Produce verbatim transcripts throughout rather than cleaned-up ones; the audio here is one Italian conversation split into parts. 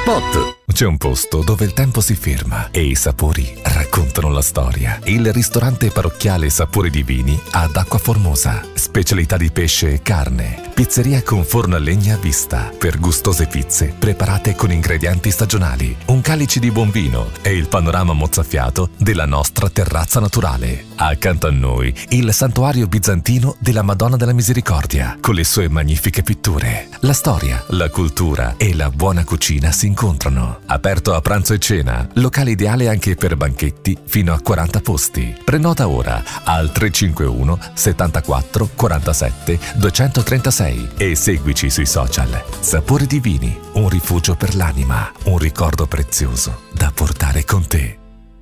Spot! C'è un posto dove il tempo si ferma e i sapori raccontano la storia. Il ristorante parrocchiale Sapori Divini ad Acqua Formosa. Specialità di pesce e carne. Pizzeria con forno a legna a vista. Per gustose pizze preparate con ingredienti stagionali. Un calice di buon vino e il panorama mozzafiato della nostra terrazza naturale. Accanto a noi il santuario bizantino della Madonna della Misericordia con le sue magnifiche pitture. La storia, la cultura e la buona cucina si incontrano. Aperto a pranzo e cena, locale ideale anche per banchetti fino a quaranta posti. Prenota ora al tre cinque uno settantaquattro quarantasette duecentotrentasei e seguici sui social. Sapori Divini, un rifugio per l'anima, un ricordo prezioso da portare con te.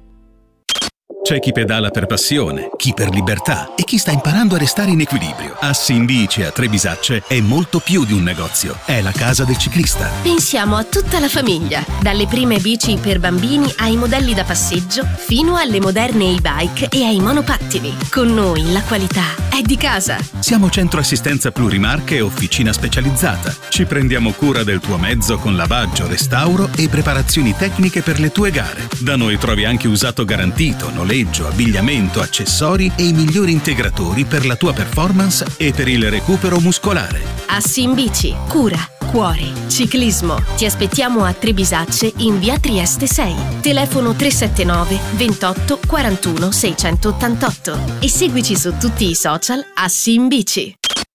C'è chi pedala per passione, chi per libertà e chi sta imparando a restare in equilibrio. Assinbici a Trebisacce è molto più di un negozio, è la casa del ciclista. Pensiamo a tutta la famiglia, dalle prime bici per bambini ai modelli da passeggio fino alle moderne e-bike e ai monopattini. Con noi la qualità è di casa. Siamo centro assistenza plurimarche e officina specializzata. Ci prendiamo cura del tuo mezzo con lavaggio, restauro e preparazioni tecniche per le tue gare. Da noi trovi anche usato garantito, noleggio, abbigliamento, accessori e i migliori integratori per la tua performance e per il recupero muscolare. Assinbici, cura, cuore, ciclismo. Ti aspettiamo a Trebisacce in via Trieste sei. Telefono tre sette nove ventotto quarantuno seicentottantotto e seguici su tutti i social Assinbici.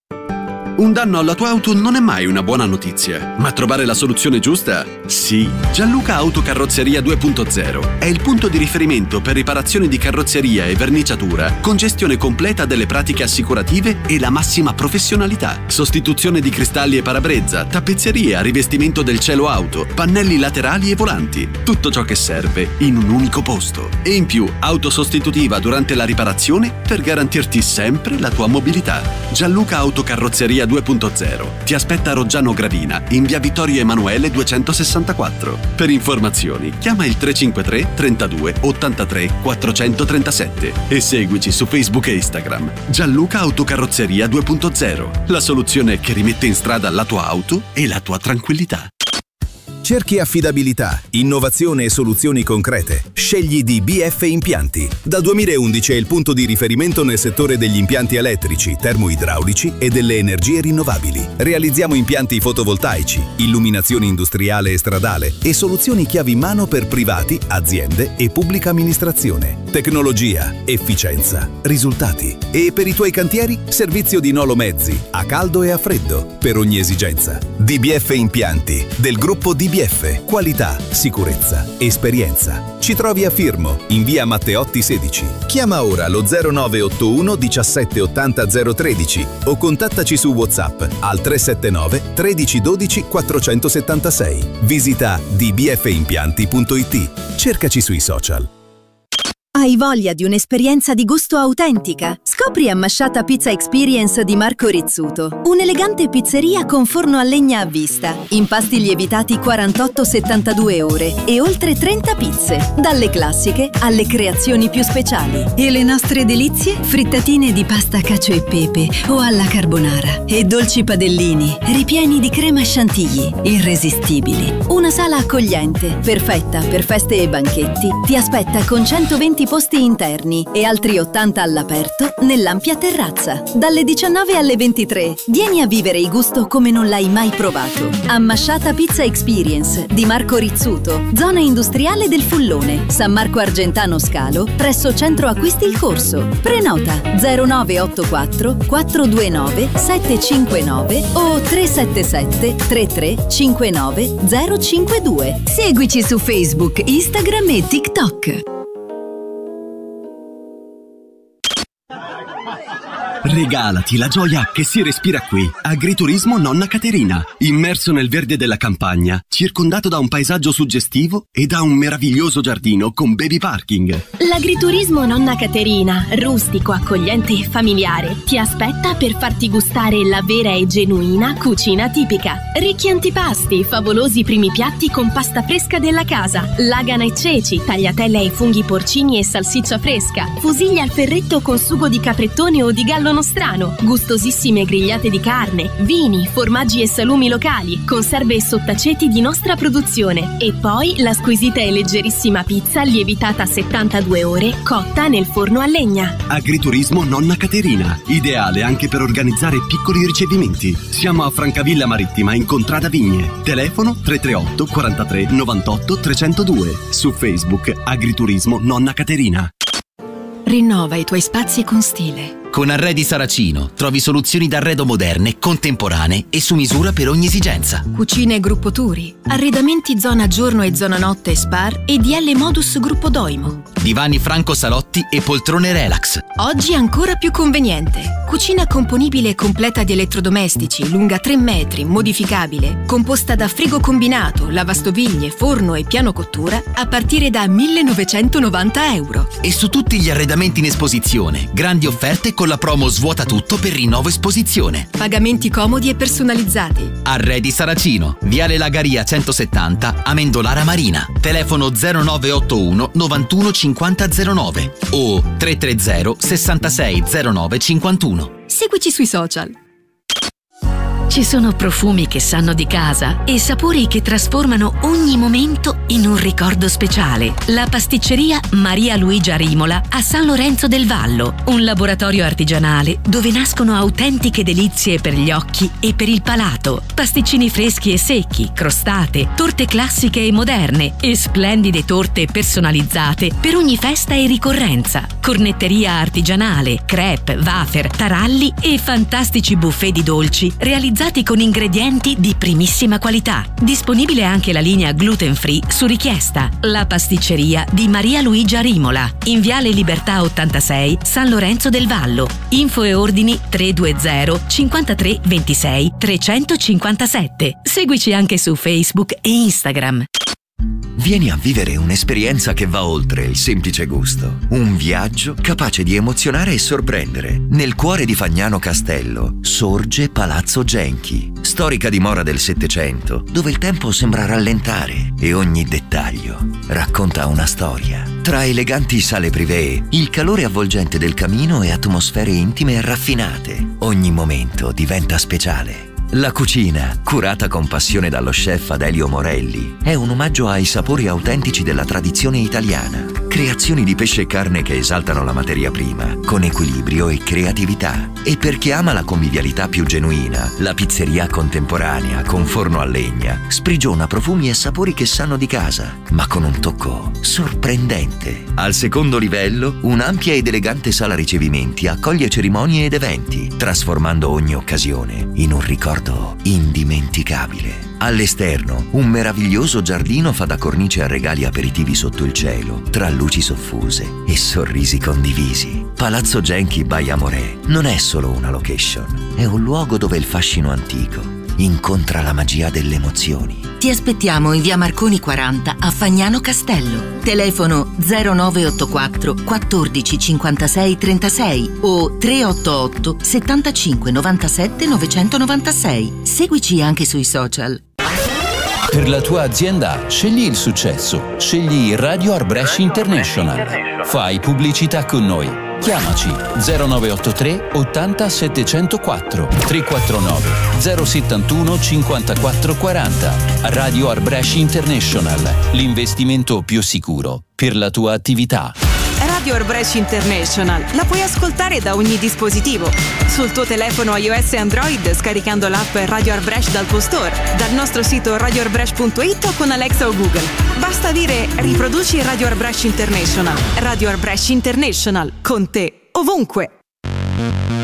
Un danno alla tua auto non è mai una buona notizia, ma trovare la soluzione giusta? Sì! Gianluca Autocarrozzeria due punto zero è il punto di riferimento per riparazioni di carrozzeria e verniciatura con gestione completa delle pratiche assicurative e la massima professionalità. Sostituzione di cristalli e parabrezza, tappezzeria, rivestimento del cielo auto, pannelli laterali e volanti. Tutto ciò che serve in un unico posto. E in più, auto sostitutiva durante la riparazione per garantirti sempre la tua mobilità. Gianluca Autocarrozzeria due punto zero ti aspetta a Roggiano Gravina in via Vittorio Emanuele duecentosessantaquattro. Per informazioni chiama il tre cinque tre trentadue ottantatré quattrocentotrentasette e seguici su Facebook e Instagram. Gianluca Autocarrozzeria due punto zero, la soluzione che rimette in strada la tua auto e la tua tranquillità. Cerchi affidabilità, innovazione e soluzioni concrete? Scegli D B F Impianti. Dal duemilaundici è il punto di riferimento nel settore degli impianti elettrici, termoidraulici e delle energie rinnovabili. Realizziamo impianti fotovoltaici, illuminazione industriale e stradale e soluzioni chiavi in mano per privati, aziende e pubblica amministrazione. Tecnologia, efficienza, risultati. E per i tuoi cantieri, servizio di nolo mezzi, a caldo e a freddo, per ogni esigenza. D B F Impianti, del gruppo D B F. Qualità, sicurezza, esperienza. Ci trovi a Firmo, in via Matteotti sedici. Chiama ora lo zero nove otto uno diciassette ottanta zero tredici o contattaci su WhatsApp al tre sette nove tredici dodici quattrocentosettantasei. Visita d b f impianti punto i t. Cercaci sui social. Hai voglia di un'esperienza di gusto autentica? Scopri Ambasciata Pizza Experience di Marco Rizzuto, un'elegante pizzeria con forno a legna a vista, impasti lievitati quarantotto settantadue ore e oltre trenta pizze, dalle classiche alle creazioni più speciali. E le nostre delizie? Frittatine di pasta cacio e pepe o alla carbonara e dolci padellini ripieni di crema chantilly, irresistibili. Una sala accogliente, perfetta per feste e banchetti, ti aspetta con centoventi posti interni e altri ottanta all'aperto nell'ampia terrazza. Dalle diciannove alle ventitré vieni a vivere il gusto come non l'hai mai provato. Ambasciata Pizza Experience di Marco Rizzuto, zona industriale del Fullone, San Marco Argentano Scalo, presso Centro Acquisti Il Corso. Prenota zero nove otto quattro quattro due nove sette cinque nove o tre sette sette tre tre cinque nove zero cinque due. Seguici su Facebook, Instagram e TikTok. Regalati la gioia che si respira qui. Agriturismo Nonna Caterina, immerso nel verde della campagna, circondato da un paesaggio suggestivo e da un meraviglioso giardino con baby parking. L'agriturismo Nonna Caterina, rustico, accogliente e familiare, ti aspetta per farti gustare la vera e genuina cucina tipica. Ricchi antipasti, favolosi primi piatti con pasta fresca della casa, lagana e ceci, tagliatelle ai funghi porcini e salsiccia fresca, fusiglia al ferretto con sugo di caprettone o di gallo Nostrano, gustosissime grigliate di carne, vini, formaggi e salumi locali, conserve e sottaceti di nostra produzione e poi la squisita e leggerissima pizza lievitata a settantadue ore, cotta nel forno a legna. Agriturismo Nonna Caterina, ideale anche per organizzare piccoli ricevimenti. Siamo a Francavilla Marittima in Contrada Vigne. Telefono tre tre otto quarantatré novantotto trecentodue. Su Facebook Agriturismo Nonna Caterina. Rinnova i tuoi spazi con stile. Con Arredi Saracino trovi soluzioni d'arredo moderne, contemporanee e su misura per ogni esigenza. Cucine Gruppo Turi, arredamenti zona giorno e zona notte e Spar e D L Modus Gruppo Doimo. Divani Franco Salotti e poltrone Relax. Oggi ancora più conveniente. Cucina componibile e completa di elettrodomestici, lunga tre metri, modificabile, composta da frigo combinato, lavastoviglie, forno e piano cottura a partire da millenovecentonovanta euro. E su tutti gli arredamenti in esposizione, grandi offerte con la promo Svuota tutto per rinnovo esposizione. Pagamenti comodi e personalizzati. Arredi Saracino, Viale Lagaria centosettanta, Amendolara Marina. Telefono zero nove otto uno novantuno cinquanta zero nove o tre tre zero sessantasei zero nove cinquantuno. Seguici sui social. Ci sono profumi che sanno di casa e sapori che trasformano ogni momento in un ricordo speciale. La pasticceria Maria Luigia Rimola a San Lorenzo del Vallo, un laboratorio artigianale dove nascono autentiche delizie per gli occhi e per il palato. Pasticcini freschi e secchi, crostate, torte classiche e moderne e splendide torte personalizzate per ogni festa e ricorrenza. Cornetteria artigianale, crepe, wafer, taralli e fantastici buffet di dolci realizzati con ingredienti di primissima qualità. Disponibile anche la linea gluten free su richiesta. La pasticceria di Maria Luigia Rimola, in Viale Libertà ottantasei, San Lorenzo del Vallo. Info e ordini tre due zero cinquantatré ventisei trecentocinquantasette. Seguici anche su Facebook e Instagram. Vieni a vivere un'esperienza che va oltre il semplice gusto. Un viaggio capace di emozionare e sorprendere. Nel cuore di Fagnano Castello sorge Palazzo Genchi, storica dimora del Settecento, dove il tempo sembra rallentare e ogni dettaglio racconta una storia. Tra eleganti sale privé, il calore avvolgente del camino e atmosfere intime e raffinate, ogni momento diventa speciale. La cucina, curata con passione dallo chef Adelio Morelli, è un omaggio ai sapori autentici della tradizione italiana. Creazioni di pesce e carne che esaltano la materia prima, con equilibrio e creatività. E per chi ama la convivialità più genuina, la pizzeria contemporanea con forno a legna sprigiona profumi e sapori che sanno di casa, ma con un tocco sorprendente. Al secondo livello, un'ampia ed elegante sala ricevimenti accoglie cerimonie ed eventi, trasformando ogni occasione in un ricordo indimenticabile. All'esterno, un meraviglioso giardino fa da cornice a regali aperitivi sotto il cielo, tra luci soffuse e sorrisi condivisi. Palazzo Genchi by Amoré non è solo una location, è un luogo dove il fascino antico incontra la magia delle emozioni. Ti aspettiamo in via Marconi quaranta a Fagnano Castello. Telefono zero nove otto quattro quattordici cinquantasei trentasei o tre otto otto settantacinque novantasette novecentonovantasei. Seguici anche sui social. Per la tua azienda scegli il successo, scegli Radio Arbresh International. Fai pubblicità con noi. Chiamaci zero nove otto tre ottanta settecentoquattro tre quattro nove zero settantuno cinquantaquattro quaranta. Radio Arbresh International, l'investimento più sicuro per la tua attività. Radio Arbresh International la puoi ascoltare da ogni dispositivo, sul tuo telefono iOS e Android scaricando l'app Radio Arbresh dal tuo store, dal nostro sito radio arbresh punto it o con Alexa o Google. Basta dire riproduci Radio Arbresh International. Radio Arbresh International, con te ovunque.